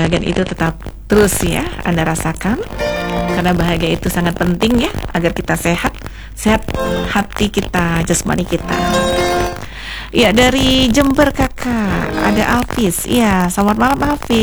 kebahagiaan itu tetap terus ya Anda rasakan, karena bahagia itu sangat penting ya, agar kita sehat hati kita, jasmani kita. Ya, dari Jember kakak, ada Alvis. Iya, selamat malam Alvis.